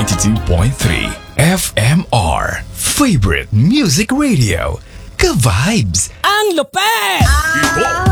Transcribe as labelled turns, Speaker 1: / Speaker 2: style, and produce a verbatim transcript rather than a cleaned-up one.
Speaker 1: ninety-two point three F M R. Favorite Music Radio. Ka-vibes!
Speaker 2: Ang lupet!
Speaker 1: Ito